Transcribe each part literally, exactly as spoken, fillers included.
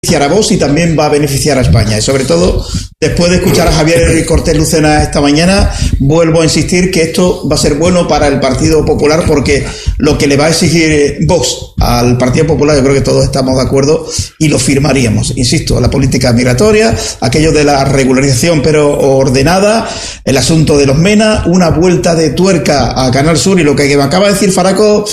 beneficiar a Vox y también va a beneficiar a España. Y sobre todo, después de escuchar a Javier Cortés Lucena esta mañana, vuelvo a insistir que esto va a ser bueno para el Partido Popular, porque lo que le va a exigir Vox al Partido Popular, yo creo que todos estamos de acuerdo y lo firmaríamos. Insisto, la política migratoria, aquello de la regularización pero ordenada, el asunto de los MENA, una vuelta de tuerca a Canal Sur, y lo que me acaba de decir Faraco,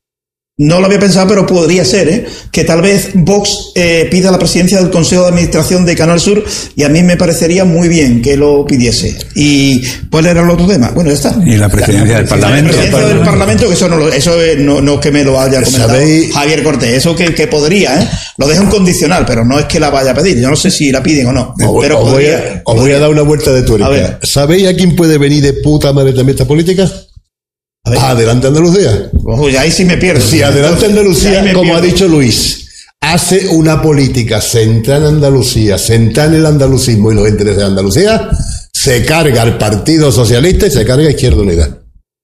no lo había pensado, pero podría ser, ¿eh? Que tal vez Vox eh, pida la presidencia del Consejo de Administración de Canal Sur, y a mí me parecería muy bien que lo pidiese. ¿Y cuál era el otro tema? Bueno, ya está. Y la presidencia del Parlamento. La presidencia del Parlamento, que eso no, lo, eso no, no es que me lo haya comentado ¿Sabéis? Javier Cortés, eso que, que podría, ¿eh? Lo deja un condicional, pero no es que la vaya a pedir. Yo no sé si la piden o no. Os, pero os, voy podría, a, os voy a dar una vuelta de tuerca. ¿Sabéis a quién puede venir de puta madre también esta política? Adelante Andalucía. Ojo, ya ahí sí me pierdo. Si Adelante Andalucía, como pierdo. ha dicho Luis, hace una política centrada en Andalucía, centrada en el andalucismo y los intereses de Andalucía, se carga al Partido Socialista y se carga a Izquierda Unida.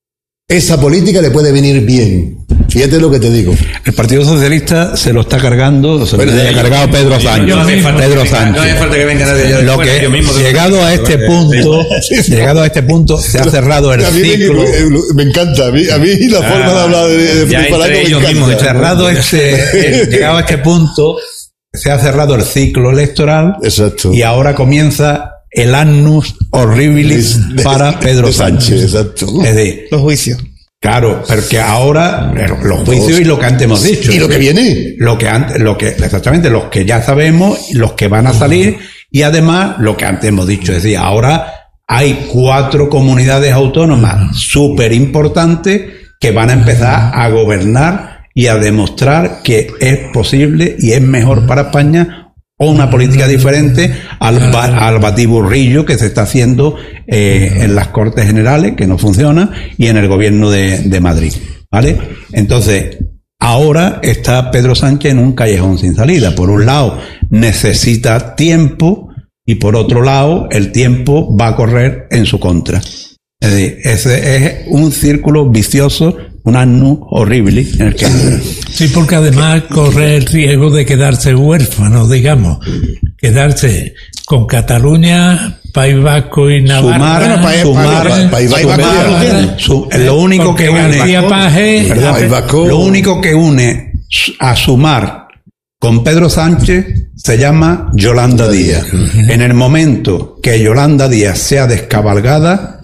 Esa política le puede venir bien. Fíjate lo que te digo. El Partido Socialista se lo está cargando, se bueno, lo ha cargado Pedro Sánchez. No Pedro Sánchez. No hace falta que venga nadie. Lo que, yo mismo llegado a este punto, llegado a este punto, se ha cerrado el ciclo. Me, me encanta, a mí, a mí la ah, forma de hablar de, de ya entre ellos mismos, cerrado este, llegado a este punto, se ha cerrado el ciclo electoral. Exacto. Y ahora comienza el annus horribilis de, para Pedro de Sánchez. Sánchez. Exacto. Es decir, los juicios. Claro, porque ahora los juicios y lo que antes hemos dicho. ¿Y lo que viene? Lo que antes, lo que, exactamente, los que ya sabemos, los que van a salir, y además lo que antes hemos dicho. Es decir, ahora hay cuatro comunidades autónomas súper importantes que van a empezar a gobernar y a demostrar que es posible y es mejor para España o una política diferente al, al batiburrillo que se está haciendo eh, en las Cortes Generales, que no funciona, y en el gobierno de, de Madrid, ¿vale? Entonces, ahora está Pedro Sánchez en un callejón sin salida. Por un lado, necesita tiempo, y por otro lado, el tiempo va a correr en su contra. Es decir, ese es un círculo vicioso, un annus horrible en el que... Sí, porque además corre el riesgo de quedarse huérfano, digamos, quedarse con Cataluña, País Vasco y Navarra. Sumar, bueno, país, sumar, país, país, país Vasco, su, lo único que une, Paje, perdón, lo único que une a Sumar con Pedro Sánchez se llama Yolanda Díaz. En el momento que Yolanda Díaz sea descabalgada,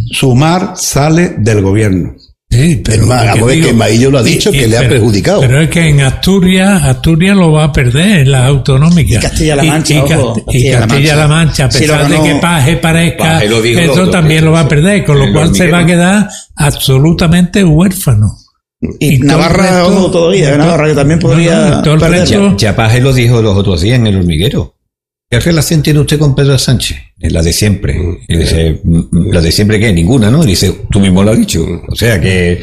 Sumar sale del gobierno. Sí, pero vamos a ver que Maillo lo ha dicho, y, que y, le ha pero, perjudicado. Pero es que en Asturias, Asturias lo va a perder en las autonómicas. Y Castilla-La Mancha, y, y, ojo, y Castilla-La Mancha, a pesar sí, de que Paje parezca, Paje lo dijo, eso también lo va a perder, con lo cual se va a quedar absolutamente huérfano. Y, y Navarra, resto, ojo, todavía, Navarra que también podría no, no, perder. Ya, ya Paje lo dijo los otros días en El Hormiguero. ¿Qué relación tiene usted con Pedro Sánchez? Es la de siempre. Y dice, ¿la de siempre qué? Ninguna, ¿no? Y dice, tú mismo lo has dicho. O sea que...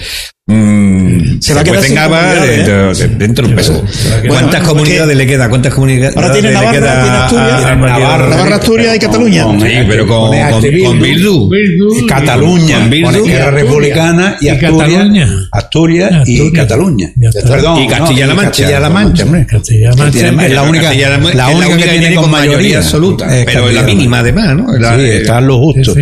Mmm, se va a quedar sin dentro, ¿eh? dentro de un peso. ¿Cuántas bueno, comunidades le queda? ¿Cuántas comunidades ahora tiene Navarra, le queda tiene Asturias, a, a Navarra, Navarra, Asturias y Cataluña? Con, con, sí, pero con, con, con, con Bildu. Bildu. Cataluña, con Bildu, Guerra Republicana y, y Asturias, Asturias y, y Cataluña. Perdón, y Castilla-La Mancha. Castilla-La Mancha, hombre. Castilla-La Mancha. Es la única, la única que tiene con mayoría absoluta. Pero es la mínima además, ¿no? Sí, está en lo justo.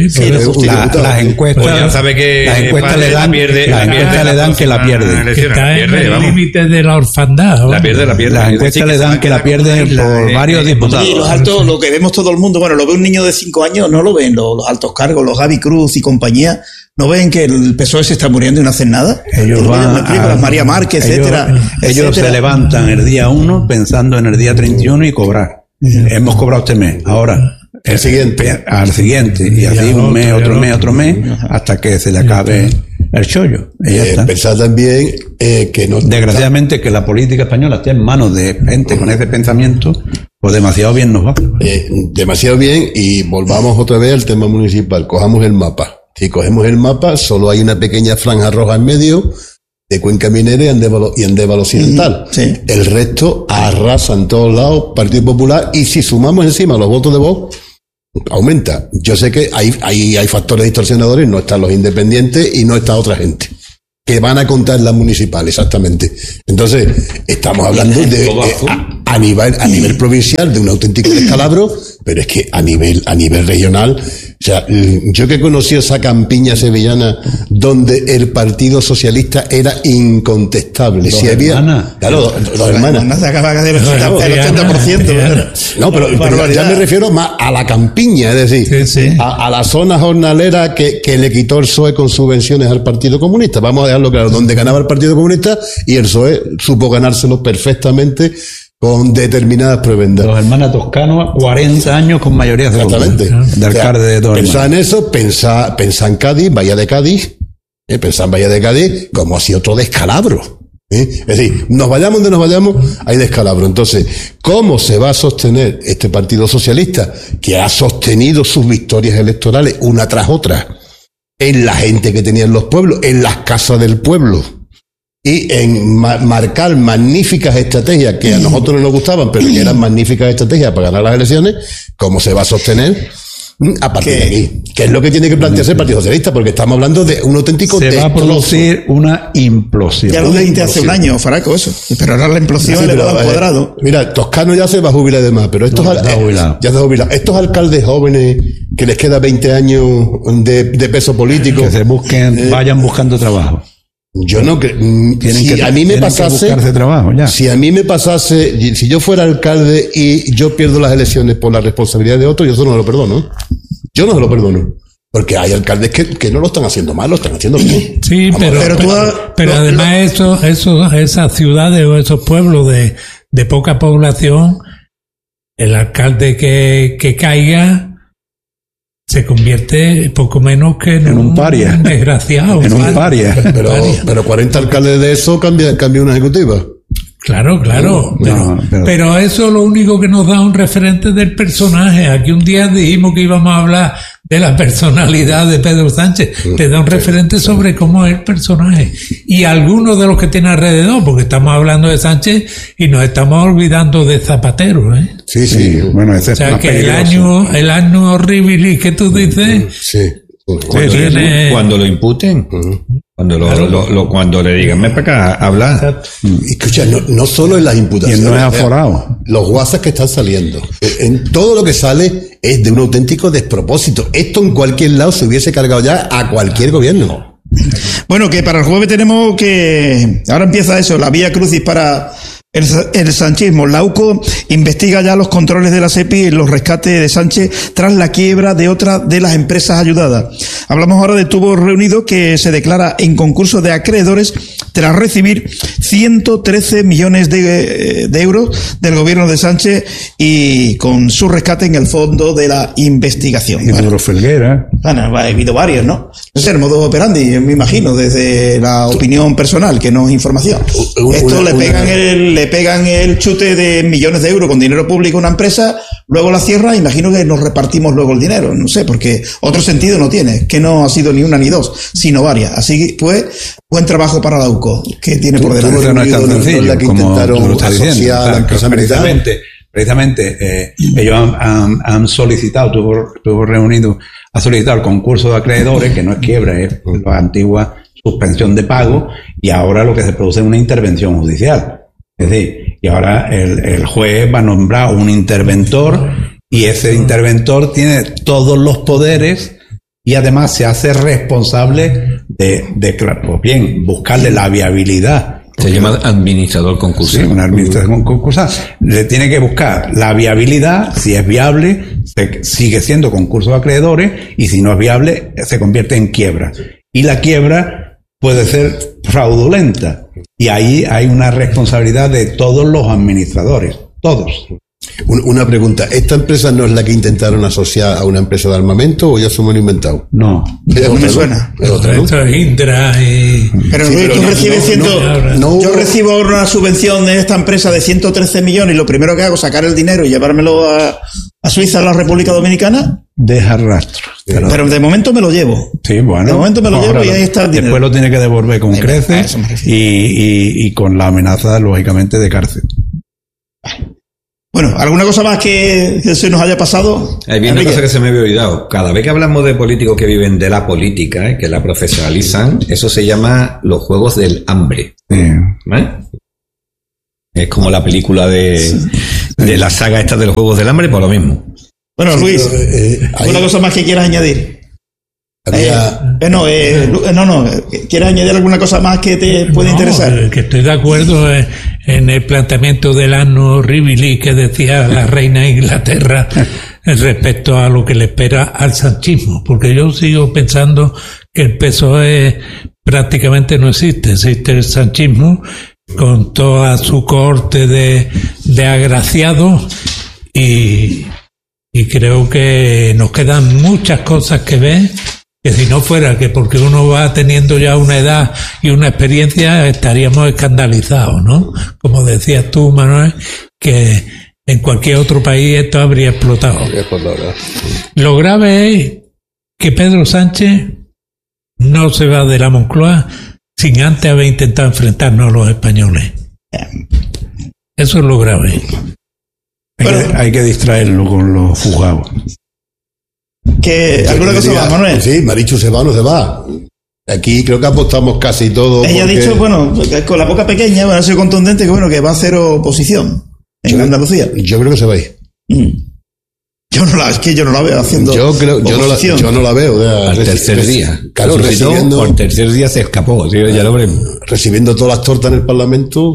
Las encuestas, ya sabe que las encuestas le dan, las encuestas le dan que la pierde. Que está en el límite de la orfandad. La pierde, la pierde. Las encuestas le dan que la pierde por varios diputados. Y los altos, lo que vemos todo el mundo, bueno, lo ve un niño de cinco años, no lo ven los, los altos cargos, los Gaby Cruz y compañía, no ven que el P S O E se está muriendo y no hacen nada. Ellos van a, María Márquez, ellos, etcétera. Ellos etcétera. Se levantan el día uno pensando en el día treinta y uno y cobrar. Uh-huh. Hemos cobrado este mes, ahora el siguiente, al siguiente, y así un mes, otro mes, otro mes, hasta que se le acabe el chollo. Eh, pensar también eh, que no... Desgraciadamente que la política española esté en manos de gente con ese pensamiento, pues demasiado bien nos va. Eh, demasiado bien, y volvamos otra vez al tema municipal. Cojamos el mapa. Si cogemos el mapa, solo hay una pequeña franja roja en medio de Cuenca Minera y Andévalo, y Andévalo Occidental. Sí. El resto arrasa en todos lados Partido Popular, y si sumamos encima los votos de Vox, aumenta. Yo sé que hay, hay, hay factores distorsionadores, no están los independientes y no está otra gente que van a contar las municipales, exactamente. Entonces, estamos hablando de... Eh, a nivel, a nivel provincial de un auténtico descalabro, pero es que a nivel, a nivel regional, o sea, yo que he conocido esa campiña sevillana donde el Partido Socialista era incontestable. Dos si había, hermanas. claro, dos, dos hermanas. No se acaba de el ochenta por ciento. No, pero, pero ya me refiero más a la campiña, es decir, Sí, sí. A, a la zona jornalera que, que le quitó el P S O E con subvenciones al Partido Comunista. Vamos a dejarlo claro, donde ganaba el Partido Comunista y el P S O E supo ganárselo perfectamente con determinadas prebendas. Dos hermanas Toscano, cuarenta años con mayoría de Exactamente. de alcalde de dos Pensá hermanas. en eso, pensá, pensá en Cádiz, Bahía de Cádiz, eh, pensá en Bahía de Cádiz como así otro descalabro. ¿eh? Es decir, nos vayamos donde nos vayamos, hay descalabro. Entonces, ¿cómo se va a sostener este Partido Socialista que ha sostenido sus victorias electorales una tras otra en la gente que tenía en los pueblos, en las casas del pueblo? Y en ma- marcar magníficas estrategias que a nosotros no nos gustaban, pero que eran magníficas estrategias para ganar las elecciones, ¿cómo se va a sostener? A partir de aquí. ¿Qué es lo que tiene que plantearse el Partido Socialista? Porque estamos hablando de un auténtico Se va a destrozo. producir una implosión. Ya lo Una dijiste hace un implosión. año, Faraco, eso. Pero ahora la implosión Sí, le pero, va al eh, cuadrado. Mira, Toscano ya se va a jubilar de más, pero estos, No, al- ya está eh, jubilado. ya está jubilado. Estos alcaldes jóvenes que les queda veinte años de, de peso político, Que se busquen, vayan buscando trabajo. yo no creo. mm, Tienen Si que, a mí me tienen que pasase, buscarse trabajo, ya. si a mí me pasase, si yo fuera alcalde y yo pierdo las elecciones por la responsabilidad de otro, yo eso no lo perdono. Yo no se lo perdono. Porque hay alcaldes que, que no lo están haciendo mal, lo están haciendo bien. Sí, Vamos, pero, pero tú pero, has- pero lo- además eso, eso, esas ciudades o esos pueblos de, de poca población, el alcalde que, que caiga se convierte poco menos que en, En un paria. desgraciado. En un paria. Pero, Paria. pero cuarenta alcaldes de eso cambia, cambia una ejecutiva. Claro, claro. No, pero, no, pero- pero eso lo único que nos da un referente del personaje. Aquí un día dijimos que íbamos a hablar de la personalidad de Pedro Sánchez. Te da un referente sobre cómo es el personaje. Y algunos de los que tiene alrededor, porque estamos hablando de Sánchez y nos estamos olvidando de Zapatero, ¿eh? Sí, sí. Sí, bueno, ese O es sea más que el peligroso. año, el año horrible que tú dices, Sí. Cuando, tiene- cuando lo imputen, cuando, lo, Claro. lo- lo- cuando le digan, ven para acá, habla. Escucha, no, no solo en las Y imputaciones. no es o sea, aforado. Los WhatsApp que están saliendo. En todo lo que sale es de un auténtico despropósito. Esto en cualquier lado se hubiese cargado ya a cualquier gobierno. Bueno, que para el jueves tenemos que... Ahora empieza eso, la vía crucis para el, el sanchismo. La U C O investiga ya los controles de la SEPI y los rescates de Sánchez tras la quiebra de otra de las empresas ayudadas. Hablamos ahora de Tubos Reunidos, que se declara en concurso de acreedores tras recibir ciento trece millones de, de euros del gobierno de Sánchez y con su rescate en el fondo de la investigación. Y Bueno. Duro Felguera. Bueno, ha habido varios, ¿no? Es el modo operandi, me imagino, desde la opinión personal, que no es información. Una- Esto le una- pegan el, le pegan el chute de millones de euros con dinero público a una empresa, luego la cierra, imagino que nos repartimos luego el dinero, no sé, porque otro sentido no tiene, que no ha sido ni una ni dos, sino varias. Así pues, buen trabajo para la U C O, que tiene por delante. Eso no es tan no es la sencillo que como intentaron tú lo estás diciendo. asociar a la O sea, empresa militar. precisamente, precisamente eh, ellos han, han- han solicitado, tuvo, tuvo reunido, ha solicitado el concurso de acreedores, que no es quiebra, es la antigua suspensión de pago, y ahora lo que se produce es una intervención judicial. Es decir, y ahora el, el juez va a nombrar un interventor, y ese interventor tiene todos los poderes y además se hace responsable de, de claro, pues bien, buscarle la viabilidad. Se llama administrador concurso. Sí, una administración concursal. Le tiene que buscar la viabilidad, si es viable, se- sigue siendo concurso de acreedores, y si no es viable, se convierte en quiebra. Y la quiebra puede ser fraudulenta. Y ahí hay una responsabilidad de todos los administradores, todos. Un- Una pregunta, ¿esta empresa no es la que intentaron asociar a una empresa de armamento o ya se me lo han inventado? No. Es No otra, me suena. Es otra, ¿no? esto es Indra y... Pero, Sí, Luis, pero tú no, recibes no, ciento- no, no yo hubo- recibo una subvención de esta empresa de ciento trece millones y lo primero que hago es sacar el dinero y llevármelo a, a Suiza, a la República Dominicana, Deja rastro. Pero- pero de momento me lo llevo. Sí, bueno. De momento me lo Ahora llevo y ahí está el dinero. Después lo tiene que devolver con Ahí va, a creces eso me refiero. y, y, y con la amenaza, lógicamente, de cárcel. Bueno, ¿alguna cosa más que, que se nos haya pasado? Hay bien una Enrique. cosa que se me había olvidado. Cada vez que hablamos de políticos que viven de la política, ¿eh? que la profesionalizan, eso se llama los juegos del hambre. Sí. ¿Vale? Es como la película de, de la saga esta de los Juegos del Hambre, por lo mismo. Bueno, Sí, Luis, pero, eh, ahí ¿una cosa más que quieras añadir? había- Eh, eh, no, eh, Lu- eh, no, no, ¿quieres añadir alguna cosa más que te puede No, interesar? que estoy de acuerdo en, en el planteamiento del anno horribilis que decía la reina de Inglaterra respecto a lo que le espera al sanchismo, porque yo sigo pensando que el P S O E prácticamente no existe, existe el sanchismo con toda su corte de, de agraciados y, y creo que nos quedan muchas cosas que ver, que si no fuera que porque uno va teniendo ya una edad y una experiencia estaríamos escandalizados, ¿no? Como decías tú, Manuel, que en cualquier otro país esto habría explotado. Es por la hora. Lo grave es que Pedro Sánchez no se va de la Moncloa sin antes haber intentado enfrentarnos a los españoles. Eso es lo grave. Hay, Bueno. que, hay que distraerlo con los juzgados. ¿Que ¿Alguna cosa Diría, más, Manuel? Sí, Marichu se va o no se va. Aquí creo que apostamos casi todo. Ella ha porque- dicho, bueno, con la boca pequeña, bueno, ha sido contundente, que bueno, que va a hacer oposición en Yo- Andalucía. Yo creo que se va a ir. Mm. Yo no la, es que yo no la veo haciendo Yo creo, yo no la, oposición. yo no la veo. o sea, Al reci- tercer reci- día. Claro, Resucitó, recibiendo, al tercer día se escapó. ¿Sí? Ya el hombre- recibiendo todas las tortas en el Parlamento.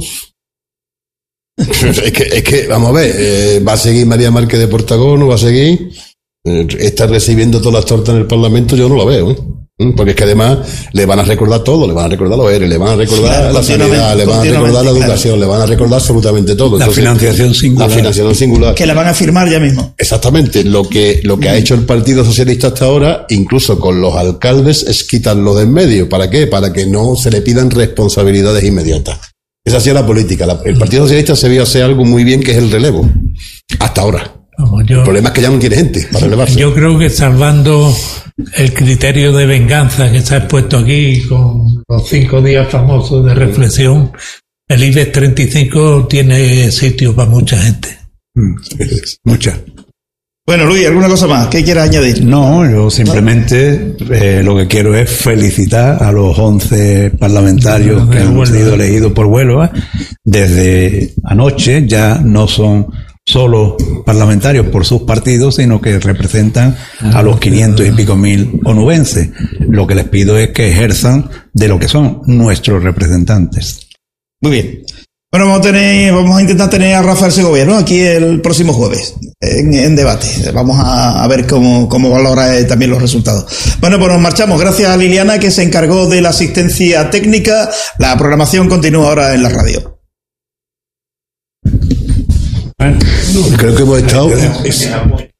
es, que, es que, vamos a ver, eh, va a seguir María Márquez de Portagón, no va a seguir. Eh, está recibiendo todas las tortas en el Parlamento, yo no lo veo. ¿eh? Mm, Porque es que además le van a recordar todo, le van a recordar los E R E, le van a recordar Claro, la sanidad, le van a recordar la continuamente, educación, le van a recordar absolutamente todo. La Entonces, financiación singular. La financiación singular. Que la van a firmar ya mismo. Exactamente, lo que, lo que ha hecho el Partido Socialista hasta ahora, incluso con los alcaldes, es quitarlo de en medio. ¿Para qué? Para que no se le pidan responsabilidades inmediatas. Esa ha sido la política. La- el Partido Socialista se vio hacer algo muy bien, que es el relevo. Hasta ahora. Vamos, yo, El problema es que ya no tiene gente para relevarse. yo creo que salvando el criterio de venganza que se ha expuesto aquí con los cinco días famosos de reflexión, el IBEX treinta y cinco tiene sitio para mucha gente. Muchas. Bueno, Luis, ¿alguna cosa más? ¿Qué quieras añadir? No, yo simplemente eh, lo que quiero es felicitar a los once parlamentarios que han sido elegidos por Huelva. Desde anoche ya no son solo parlamentarios por sus partidos, sino que representan a los quinientos y pico mil onubenses. Lo que les pido es que ejerzan de lo que son nuestros representantes. Muy bien. Bueno, vamos a tener, vamos a intentar tener a Rafael Segovia, ¿no? Aquí el próximo jueves, en, en debate. Vamos a, a ver cómo, cómo valora eh, también los resultados. Bueno, pues nos marchamos. Gracias a Liliana, que se encargó de la asistencia técnica. La programación continúa ahora en la radio. Creo que hemos estado.